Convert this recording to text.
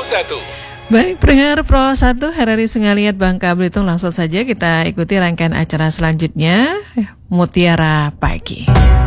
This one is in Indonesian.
1. Baik, pendengar Pro 1 RRI Sengaliat Bangka Belitung, langsung saja kita ikuti rangkaian acara selanjutnya, Mutiara Pagi.